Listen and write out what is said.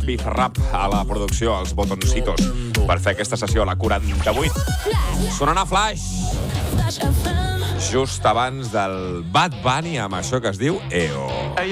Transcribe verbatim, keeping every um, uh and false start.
Bizarrap a la producció, els botoncitos, per fer aquesta sessió a la quaranta-vuit. Sonant a Flash, just abans del Bad Bunny amb això que es diu E O.